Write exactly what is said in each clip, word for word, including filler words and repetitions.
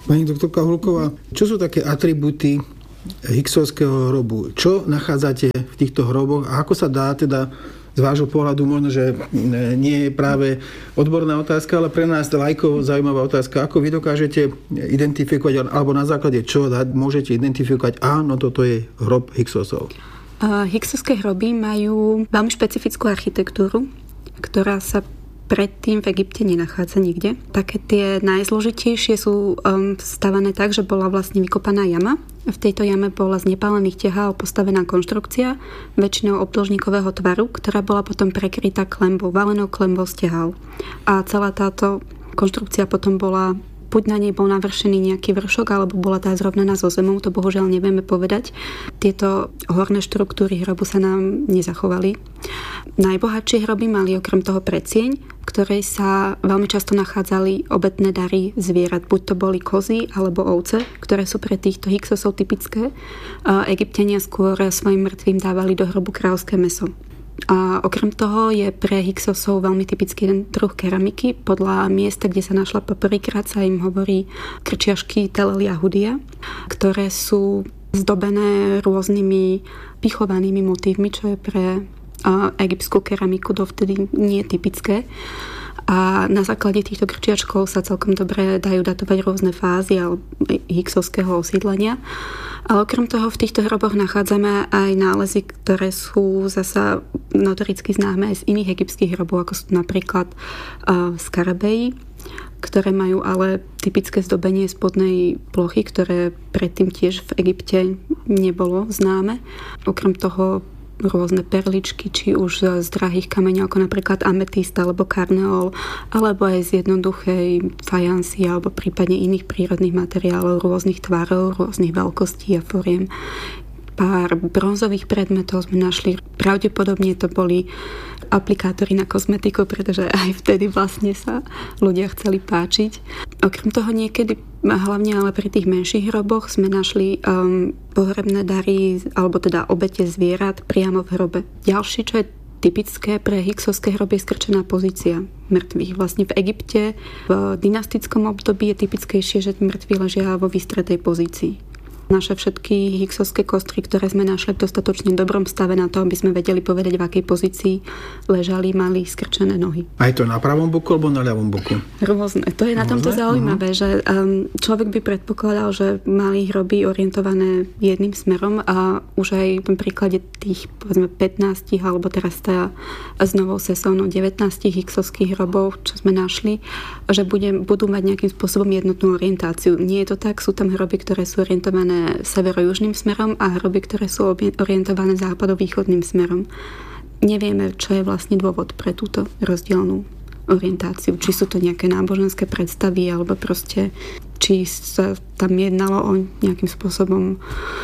Pani doktorka Hulková, čo sú také atribúty Hicksovského hrobu? Čo nachádzate v týchto hroboch a ako sa dá teda z vášho pohľadu, možno, že nie je práve odborná otázka, ale pre nás laikov zaujímavá otázka, ako vy dokážete identifikovať, alebo na základe čo môžete identifikovať, áno, toto je hrob Hicksovcov? Hicksovské hroby majú veľmi špecifickú architektúru, ktorá sa predtým v Egypte nenachádza nikde. Také tie najzložitejšie sú um, stavané tak, že bola vlastne vykopaná jama. V tejto jame bola z nepálených tehál postavená konštrukcia, väčšinou obdĺžnikového tvaru, ktorá bola potom prekrytá klembou, valenou klembou z tehál. A celá táto konštrukcia potom bola, buď na nej bol navršený nejaký vršok, alebo bola tá zrovnaná so zemou, to bohužiaľ nevieme povedať. Tieto horné štruktúry hrobu sa nám nezachovali. Najbohatšie hroby mali okrem toho predsieň, v ktorej sa veľmi často nachádzali obetné dary zvierat. Buď to boli kozy alebo ovce, ktoré sú pre týchto Hicksovcov typické. Egypťania skôr svojim mŕtvým dávali do hrobu kráľovské mäso. A okrem toho je pre Hicksovcov veľmi typický jeden druh keramiky. Podľa miesta, kde sa našla poprvýkrát, sa im hovorí krčiašky Tel el Yahudia, ktoré sú zdobené rôznymi pichovanými motívmi, čo je pre egyptskú keramiku dovtedy nie typické. A na základe týchto krčiačkov sa celkom dobre dajú datovať rôzne fázy Hicksovského osídlenia. Ale okrem toho v týchto hroboch nachádzame aj nálezy, ktoré sú zasa notoricky známe aj z iných egyptských hrobov, ako sú napríklad uh, skarabei, ktoré majú ale typické zdobenie spodnej plochy, ktoré predtým tiež v Egypte nebolo známe. Okrem toho rôzne perličky, či už z drahých kameňov, ako napríklad ametist alebo karneol, alebo aj z jednoduchej fajansy alebo prípadne iných prírodných materiálov, rôznych tvarov, rôznych veľkostí a foriem. Pár bronzových predmetov sme našli. Pravdepodobne to boli aplikátory na kozmetiku, pretože aj vtedy vlastne sa ľudia chceli páčiť. Okrem toho niekedy, hlavne ale pri tých menších hroboch, sme našli um, pohrebné dary, alebo teda obete zvierat priamo v hrobe. Ďalšie, čo je typické pre Hicksovské hroby, je skrčená pozícia mŕtvych. Vlastne v Egypte v dynastickom období je typickejšie, že mŕtvi ležia vo vystretej pozícii. Naše všetky Hicksovské kostry, ktoré sme našli v dostatočne dobrom stave na to, aby sme vedeli povedať, v akej pozícii ležali, mali skrčené nohy. Aj to na pravom boku alebo na ľavom boku? Rôzne. To je na tomto zaujímavé, uh-huh. že um, človek by predpokladal, že mali hroby orientované jedným smerom a už aj v príklade tých povedzme pätnásť alebo teraz tá s novou sezónou devätnásť Hicksovských hrobov, čo sme našli, že bude, budú mať nejakým spôsobom jednotnú orientáciu. Nie je to tak, sú tam hroby, ktoré sú orientované severo-južným smerom a hroby, ktoré sú orientované západo-východným smerom. Nevieme, čo je vlastne dôvod pre túto rozdielnú orientáciu. Či sú to nejaké náboženské predstavy, alebo proste, či sa tam jednalo o nejakým spôsobom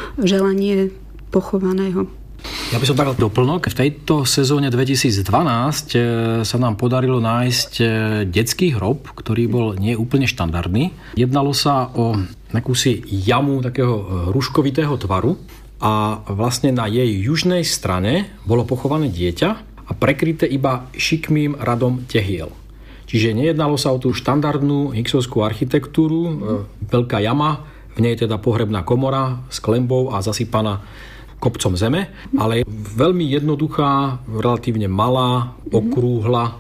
želanie pochovaného. Ja by som tak doplnil, v tejto sezóne dvetisícdvanásť sa nám podarilo nájsť detský hrob, ktorý bol nie úplne štandardný. Jednalo sa o akúsi jamu takého hruškovitého tvaru a vlastne na jej južnej strane bolo pochované dieťa a prekryté iba šikmým radom tehiel. Čiže nejednalo sa o tú štandardnú hicksovskú architektúru, veľká jama, v nej teda pohrebná komora s klembou a zasypaná kopcom zeme, ale veľmi jednoduchá, relatívne malá, okrúhla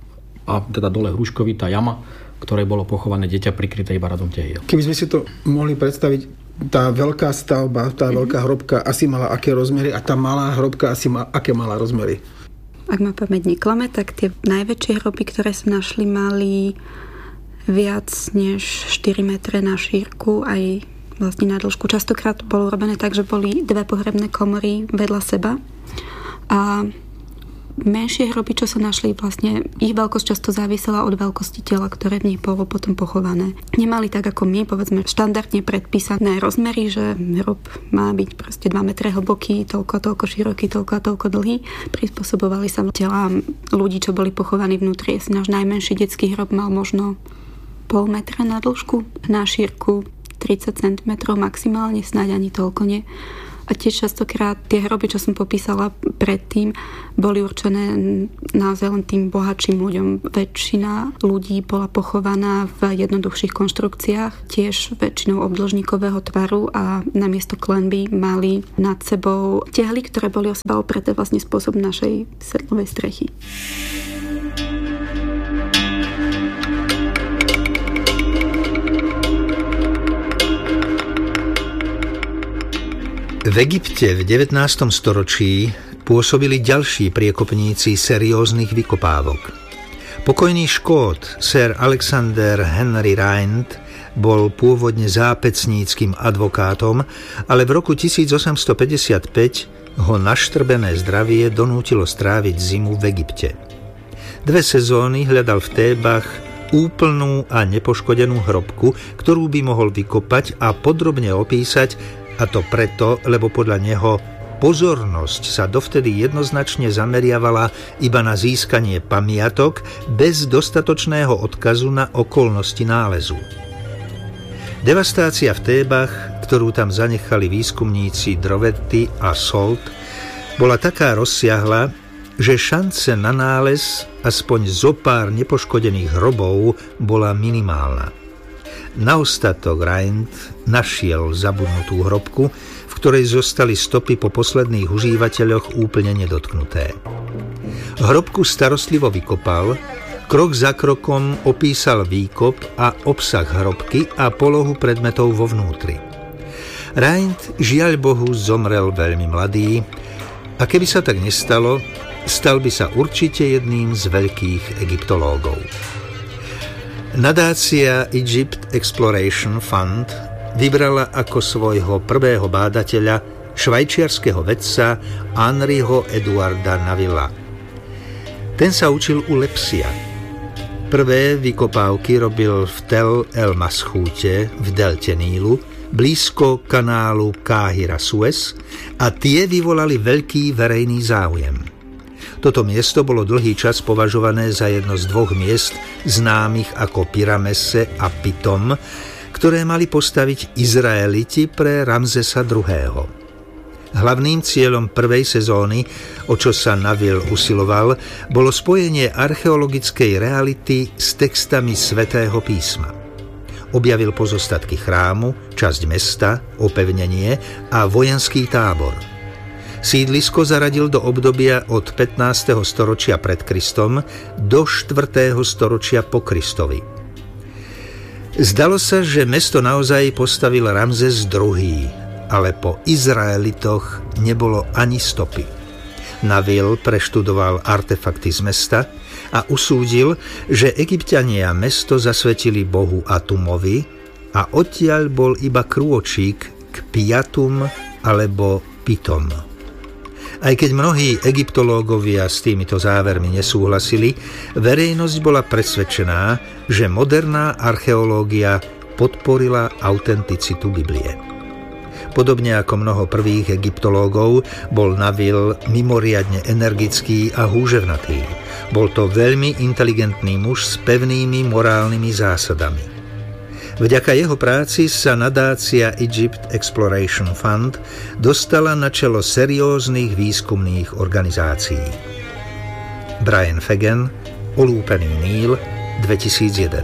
a teda dole hruškovitá jama, ktoré bolo pochované dieťa prikryté iba radom tehiel. Keby sme si to mohli predstaviť, tá veľká stavba, tá veľká hrobka asi mala aké rozmery a tá malá hrobka asi má aké mala rozmery? Ak ma pamäť neklame, tak tie najväčšie hroby, ktoré sme našli, mali viac než štyri metre na šírku aj vlastne na dĺžku. Častokrát bolo robené tak, že boli dve pohrebné komory vedľa seba a menšie hroby, čo sa našli, vlastne ich veľkosť často závisela od veľkosti tela, ktoré v nich bolo potom pochované. Nemali tak ako my, povedzme, štandardne predpísané rozmery, že hrob má byť proste dva metre hlboký, toľko a toľko široký, toľko a toľko dlhý. Prispôsobovali sa telám ľudí, čo boli pochovaní vnútri. Náš najmenší detský hrob mal možno pol metra na dĺžku, na šírku tridsať centimetrov maximálne, snáď ani toľko nie. A tiež častokrát tie hroby, čo som popísala predtým, boli určené naozaj len tým bohatším ľuďom. Väčšina ľudí bola pochovaná v jednoduchších konštrukciách, tiež väčšinou obdĺžnikového tvaru a namiesto klenby mali nad sebou tehly, ktoré boli o seba opreté vlastne spôsob našej sedlovej strechy. V Egypte v devätnástom storočí pôsobili ďalší priekopníci serióznych vykopávok. Pokojný Škót Sir Alexander Henry Rhind bol pôvodne zápecníckym advokátom, ale v roku tisícosemstopäťdesiatpäť ho naštrbené zdravie donútilo stráviť zimu v Egypte. Dve sezóny hľadal v Tébach úplnú a nepoškodenú hrobku, ktorú by mohol vykopať a podrobne opísať, a to preto, lebo podľa neho pozornosť sa dovtedy jednoznačne zameriavala iba na získanie pamiatok bez dostatočného odkazu na okolnosti nálezu. Devastácia v Tébach, ktorú tam zanechali výskumníci Drovetti a Salt, bola taká rozsiahla, že šance na nález aspoň zo pár nepoškodených hrobov bola minimálna. Na ostatok Rhind našiel zabudnutú hrobku, v ktorej zostali stopy po posledných užívateľoch úplne nedotknuté. Hrobku starostlivo vykopal, krok za krokom opísal výkop a obsah hrobky a polohu predmetov vo vnútri. Rhind žiaľ Bohu zomrel veľmi mladý a keby sa tak nestalo, stal by sa určite jedným z veľkých egyptológov. Nadácia Egypt Exploration Fund vybrala ako svojho prvého bádateľa švajčiarskeho vedca Henryho Eduarda Navilla. Ten sa učil u Lepsia. Prvé vykopávky robil v Tel el Maschúte v delte Nílu, blízko kanálu Káhira-Suez, a tie vyvolali veľký verejný záujem. Toto miesto bolo dlhý čas považované za jedno z dvoch miest známych ako Pyramese a Pitom, ktoré mali postaviť Izraeliti pre Ramzesa druhého. Hlavným cieľom prvej sezóny, o čo sa Naville usiloval, bolo spojenie archeologickej reality s textami Svätého písma. Objavil pozostatky chrámu, časť mesta, opevnenie a vojenský tábor. Sídlisko zaradil do obdobia od pätnásteho storočia pred Kristom do štvrtého storočia po Kristovi. Zdalo sa, že mesto naozaj postavil Ramzes druhý, ale po Izraelitoch nebolo ani stopy. Naville preštudoval artefakty z mesta a usúdil, že Egypťania mesto zasvetili bohu Atumovi a odtiaľ bol iba krôčik k Piatum alebo Pitom. Aj keď mnohí egyptológovia s týmito závermi nesúhlasili, verejnosť bola presvedčená, že moderná archeológia podporila autenticitu Biblie. Podobne ako mnoho prvých egyptológov, bol Naville mimoriadne energický a húževnatý. Bol to veľmi inteligentný muž s pevnými morálnymi zásadami. Vďaka jeho práci sa nadácia Egypt Exploration Fund dostala na čelo serióznych výskumných organizácií. Brian Fagan, Olúpený Níl, dvetisícjeden.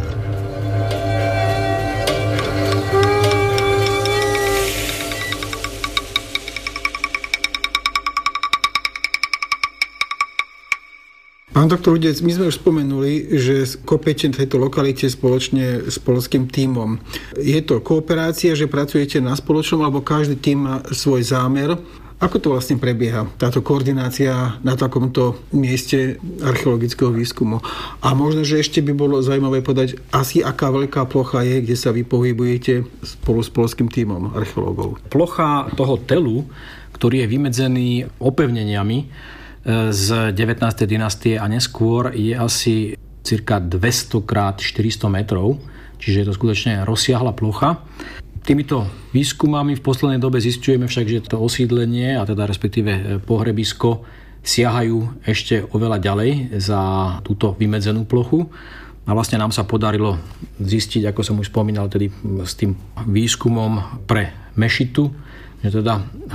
Pán doktor Rudec, my sme už spomenuli, že kopete v tejto lokalite spoločne s poľským tímom. Je to kooperácia, že pracujete na spoločnom, alebo každý tím má svoj zámer? Ako to vlastne prebieha, táto koordinácia na takomto mieste archeologického výskumu? A možno, že ešte by bolo zaujímavé podať, asi aká veľká plocha je, kde sa vy pohybujete spolu s poľským tímom archeológov? Plocha toho telu, ktorý je vymedzený opevneniami z devätnástej dynastie a neskôr, je asi cirka dvesto krát štyristo metrov, čiže je to skutočne rozsiahla plocha. Týmito výskumami v poslednej dobe zisťujeme však, že to osídlenie, a teda respektíve pohrebisko, siahajú ešte oveľa ďalej za túto vymedzenú plochu. A vlastne nám sa podarilo zistiť, ako som už spomínal, tedy s tým výskumom pre mešitu, že teda hlavne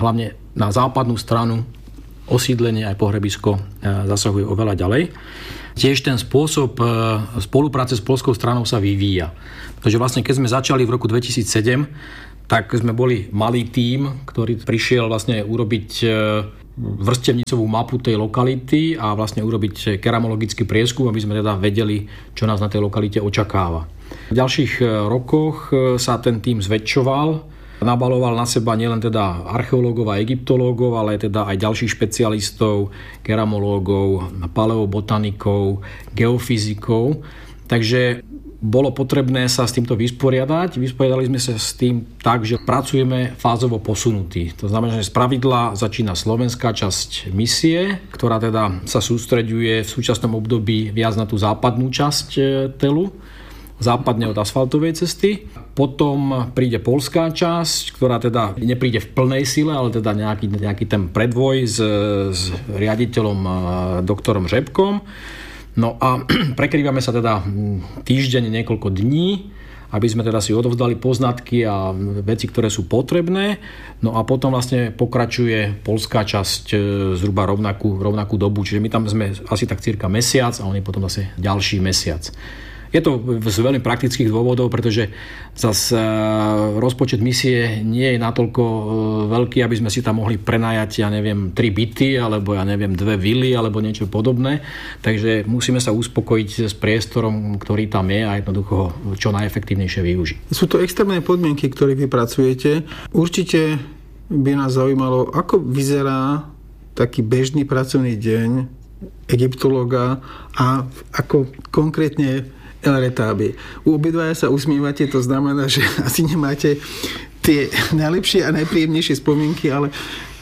na západnú stranu osídlenie aj pohrebisko zasahuje oveľa ďalej. Tiež ten spôsob spolupráce s poľskou stranou sa vyvíja. Takže vlastne keď sme začali v roku dvetisícsedem, tak sme boli malý tím, ktorý prišiel vlastne urobiť vrstevnicovú mapu tej lokality a vlastne urobiť keramologický prieskum, aby sme teda vedeli, čo nás na tej lokalite očakáva. V ďalších rokoch sa ten tím zväčšoval, nabaloval na seba nielen teda archeológov a egyptológov, ale teda aj ďalších špecialistov, keramológov, paleobotanikov, geofyzikov. Takže bolo potrebné sa s týmto vysporiadať. Vysporiadali sme sa s tým tak, že pracujeme fázovo posunutí. To znamená, že spravidla začína slovenská časť misie, ktorá teda sa sústreďuje v súčasnom období viac na tú západnú časť Telu, západne od asfaltovej cesty. Potom príde poľská časť, ktorá teda nepríde v plnej sile, ale teda nejaký, nejaký ten predvoj s, s riaditeľom doktorom Řepkom. No a prekrývame sa teda týždeň, niekoľko dní, aby sme teda si odovzdali poznatky a veci, ktoré sú potrebné. No a potom vlastne pokračuje poľská časť zhruba rovnakú, rovnakú dobu. Čiže my tam sme asi tak cirka mesiac a oni potom zase ďalší mesiac. Je to z veľmi praktických dôvodov, pretože zase rozpočet misie nie je natoľko veľký, aby sme si tam mohli prenajať, ja neviem, tri byty, alebo ja neviem, dve vily, alebo niečo podobné. Takže musíme sa uspokojiť s priestorom, ktorý tam je a jednoducho ho čo najefektívnejšie využiť. Sú to extrémne podmienky, ktoré vy pracujete. Určite by nás zaujímalo, ako vyzerá taký bežný pracovný deň egyptológa a ako konkrétne El Retábi. U obidvaja sa usmievate, to znamená, že asi nemáte tie najlepšie a najpríjemnejšie spomienky, ale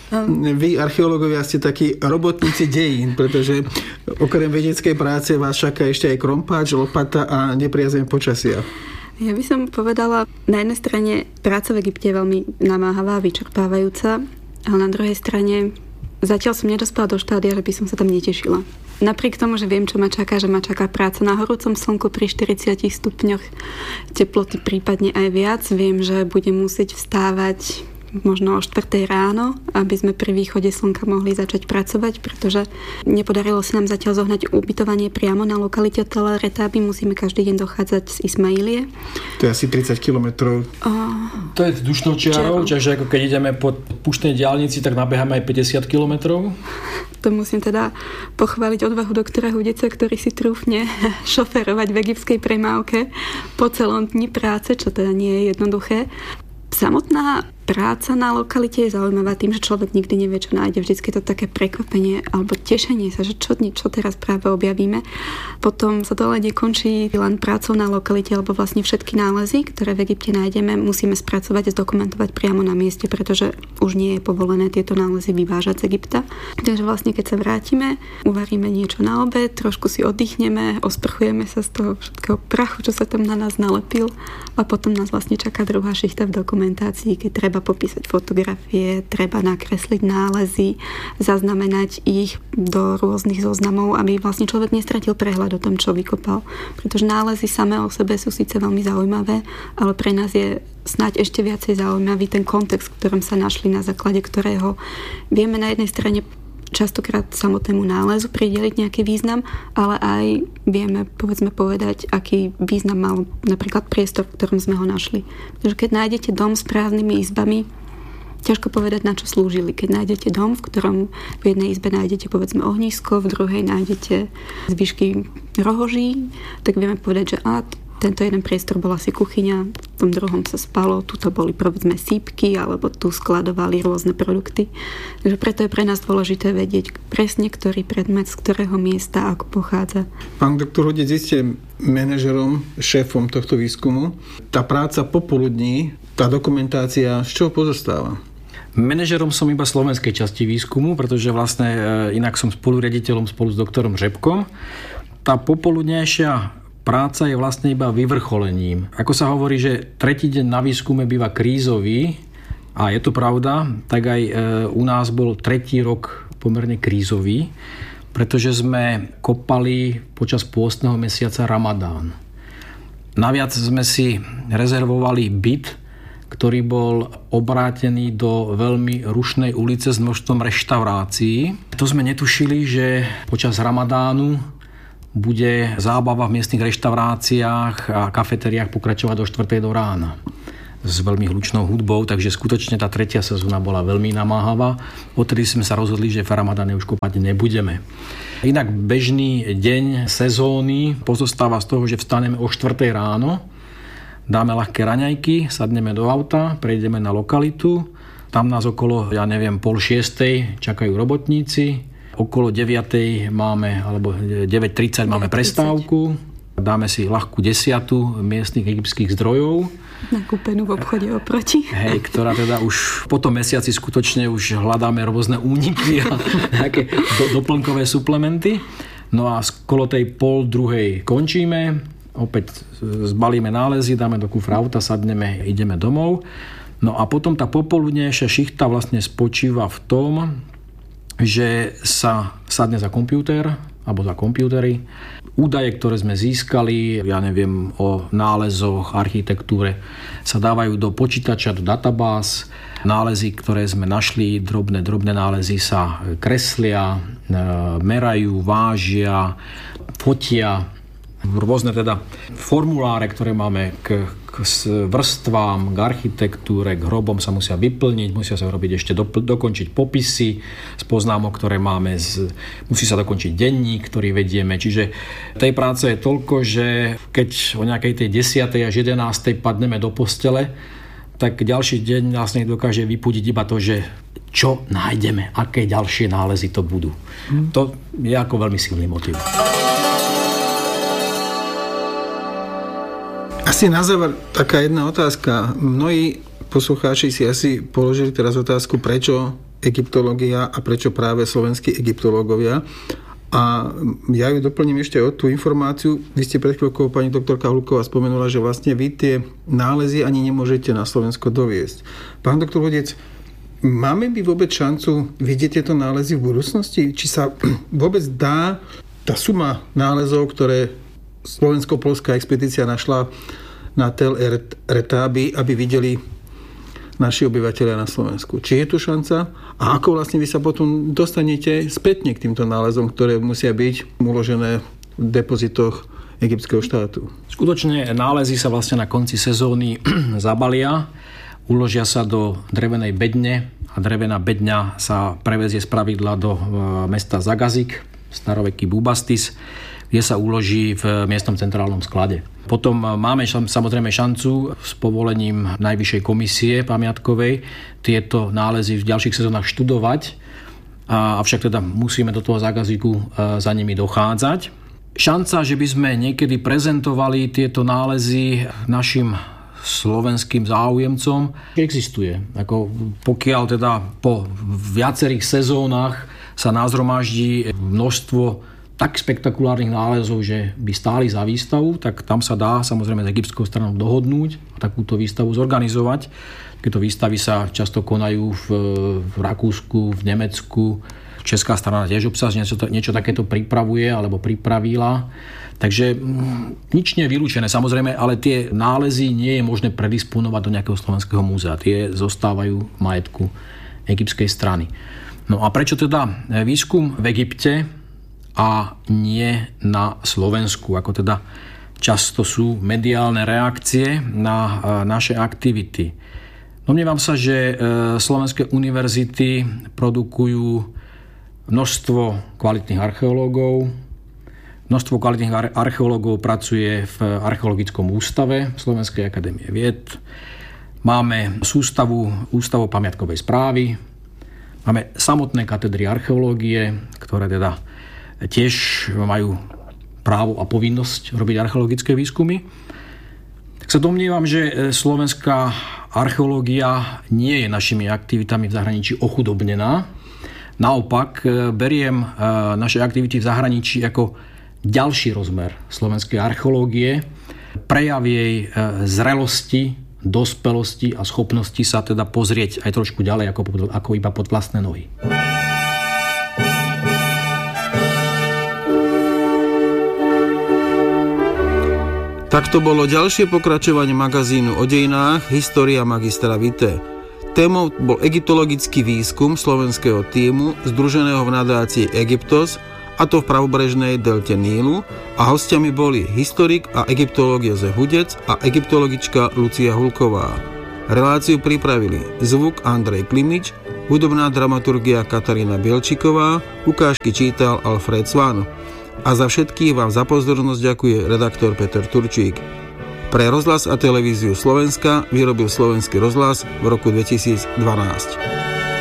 vy, archeológovia, ste takí robotníci dejín, pretože okrem vedeckej práce vás čaká ešte aj krompáč, lopata a nepriazeň počasia. Ja by som povedala, na jednej strane práca v Egypte je veľmi namáhavá, vyčerpávajúca, ale na druhej strane zatiaľ som nedospela do štádia, že by som sa tam netešila. Napriek tomu, že viem, čo ma čaká, že ma čaká práca na horúcom slnku pri štyridsiatich stupňoch teploty, prípadne aj viac. Viem, že budem musieť vstávať možno o štvrtej ráno, aby sme pri východe slnka mohli začať pracovať, pretože nepodarilo sa nám zatiaľ zohnať ubytovanie priamo na lokalite El Retábi. Musíme každý deň dochádzať z Ismailie. To je asi tridsať kilometrov. Oh, to je vzdušnou čiarou, čiže ako keď ideme po púštnej diaľnici, tak nabeháme aj päťdesiat kilometrov. To musím teda pochváliť odvahu doktora Hudica, ktorý si trúfne šoferovať v egyptskej premávke po celom dni práce, čo teda nie je jednoduché. Samotná práca na lokalite je zaujímavá tým, že človek nikdy nevie, čo nájde. Vždycky je to také prekvapenie alebo tešenie sa, že čo, čo teraz práve objavíme. Potom sa to ale nekončí len prácou na lokalite, alebo vlastne všetky nálezy, ktoré v Egypte nájdeme, musíme spracovať a zdokumentovať priamo na mieste, pretože už nie je povolené tieto nálezy vyvážať z Egypta. Takže vlastne keď sa vrátime, uvaríme niečo na obed, trošku si oddychneme, osprchujeme sa z toho všetkého prachu, čo sa tam na nás nalepil, a potom nás vlastne čaká druhá šichta v dokumentácii, keď treba popísať fotografie, treba nakresliť nálezy, zaznamenať ich do rôznych zoznamov, aby vlastne človek nestratil prehľad o tom, čo vykopal. Pretože nálezy samé o sebe sú síce veľmi zaujímavé, ale pre nás je snáď ešte viacej zaujímavý ten kontext, v ktorom sa našli, na základe ktorého vieme na jednej strane častokrát samotnému nálezu prideliť nejaký význam, ale aj vieme, povedzme, povedať, aký význam mal napríklad priestor, v ktorom sme ho našli. Takže keď nájdete dom s prázdnymi izbami, ťažko povedať, na čo slúžili. Keď nájdete dom, v ktorom v jednej izbe nájdete, povedzme, ohnisko, v druhej nájdete zvyšky rohoží, tak vieme povedať, že á, tento jeden priestor bol asi kuchyňa, v tom druhom sa spalo, tuto boli, povedzme, sípky, alebo tu skladovali rôzne produkty. Takže preto je pre nás dôležité vedieť presne, ktorý predmet z ktorého miesta ako pochádza. Pán doktor Hudic, vy ste manažerom, šéfom tohto výskumu. Tá práca popoludní, tá dokumentácia, z čoho pozostáva? Manažerom som iba slovenskej časti výskumu, pretože vlastne inak som spoluriaditeľom spolu s doktorom Řepkom. Tá popoludnejšia práca je vlastne iba vyvrcholením. Ako sa hovorí, že tretí deň na výskume býva krízový, a je to pravda, tak aj u nás bol tretí rok pomerne krízový, pretože sme kopali počas pôstneho mesiaca Ramadán. Naviac sme si rezervovali byt, ktorý bol obrátený do veľmi rušnej ulice s množstvom reštaurácií. To sme netušili, že počas Ramadánu bude zábava v miestnych reštauráciách a kafetériách pokračovať do štvrtej do rána s veľmi hlučnou hudbou, takže skutočne tá tretia sezóna bola veľmi namáhavá. Odtedy sme sa rozhodli, že v Ramadáne už kopať nebudeme. Inak bežný deň sezóny pozostáva z toho, že vstaneme o štvrtej ráno, dáme ľahké raňajky, sadneme do auta, prejdeme na lokalitu, tam nás okolo, ja neviem, pol šiestej čakajú robotníci, okolo deviatej máme, alebo deväť tridsať máme prestávku, dáme si ľahkú desiatu miestnych egyptských zdrojov, nakúpenú v obchode oproti. Hej, ktorá teda už po tom mesiaci skutočne už hľadáme rôzne úniky a nejaké do, doplnkové suplementy. No a skolo tej pol druhej končíme, opäť zbalíme nálezy, dáme do kufra auta, sadneme, ideme domov. No a potom tá popoludnejšia šichta vlastne spočíva v tom, že sa sadne za počítač alebo za počítačy. Údaje, ktoré sme získali, ja neviem, o nálezoch, architektúre, sa dávajú do počítača, do databáz. Nálezy, ktoré sme našli, drobné, drobné nálezy sa kreslia, merajú, vážia, fotia. Rôzne teda formuláre, ktoré máme k, k vrstvám, k architektúre, k hrobom sa musia vyplniť, musia sa robiť ešte do, dokončiť popisy z poznámok, ktoré máme, z, musí sa dokončiť denník, ktorý vedieme. Čiže tej práce je toľko, že keď o nejakej tej desiatej až jedenástej padneme do postele, tak ďalší deň nás dokáže vypudiť iba to, že čo nájdeme, aké ďalšie nálezy to budú. Hmm. To je ako veľmi silný motiv. Asi na záver taká jedna otázka. Mnohí poslucháči si asi položili teraz otázku, prečo egyptológia a prečo práve slovenskí egyptológovia. A ja ju doplním ešte o tú informáciu. Vy ste pred chvíľkou, pani doktorka Hulková, spomenula, že vlastne vy tie nálezy ani nemôžete na Slovensko doviesť. Pán doktor Vodec, máme by vôbec šancu vidieť tieto nálezy v budúcnosti? Či sa vôbec dá tá suma nálezov, ktoré slovensko-polská expedícia našla na Tel Retáby, aby videli naši obyvateľia na Slovensku. Či je tu šanca? A ako vlastne vy sa potom dostanete spätne k týmto nálezom, ktoré musia byť uložené v depozitoch egyptského štátu? Skutočne nálezy sa vlastne na konci sezóny zabalia, uložia sa do drevenej bedne a drevená bedňa sa prevezie z pravidla do mesta Zagazik, staroveký Bubastis, kde sa uloží v miestnom centrálnom sklade. Potom máme samozrejme šancu s povolením Najvyššej komisie pamiatkovej tieto nálezy v ďalších sezónach študovať, avšak teda musíme do toho zákazníku za nimi dochádzať. Šanca, že by sme niekedy prezentovali tieto nálezy našim slovenským záujemcom, existuje. Ako pokiaľ teda po viacerých sezónach sa nazhromaždí množstvo tak spektakulárnych nálezov, že by stáli za výstavu, tak tam sa dá samozrejme s egyptskou stranou dohodnúť a takúto výstavu zorganizovať. Takéto výstavy sa často konajú v, v Rakúsku, v Nemecku. Česká strana tiež obsah niečo, niečo takéto pripravuje alebo pripravila. Takže nič nie je vylúčené, samozrejme, ale tie nálezy nie je možné predisponovať do nejakého slovenského múzea. Tie zostávajú v majetku egyptskej strany. No a prečo teda výskum v Egypte a nie na Slovensku, ako teda často sú mediálne reakcie na naše aktivity? Domnievam sa, že slovenské univerzity produkujú množstvo kvalitných archeológov. Množstvo kvalitných archeológov pracuje v Archeologickom ústave Slovenskej akadémie vied. Máme sústavu Ústavu pamiatkovej správy. Máme samotné katedry archeológie, ktoré teda tiež majú právo a povinnosť robiť archeologické výskumy. Tak sa domnievam, že slovenská archeológia nie je našimi aktivitami v zahraničí ochudobnená. Naopak, beriem naše aktivity v zahraničí ako ďalší rozmer slovenskej archeológie, prejav jej zrelosti, dospelosti a schopnosti sa teda pozrieť aj trošku ďalej ako, ako iba pod vlastné nohy. Tak to bolo ďalšie pokračovanie magazínu o dejinách História magistra vitae. Témou bol egyptologický výskum slovenského tímu združeného v nadácii Egyptos, a to v pravobrežnej delte Nílu, a hostiami boli historik a egyptológ Jozef Hudec a egyptologička Lucia Hulková. Reláciu pripravili zvuk Andrej Klimič, hudobná dramaturgia Katarína Bielčiková, ukážky čítal Alfred Svan. A za všetkých vám za pozornosť ďakuje redaktor Peter Turčík. Pre rozhlas a televíziu Slovenska vyrobil Slovenský rozhlas v roku dvetisícdvanásť.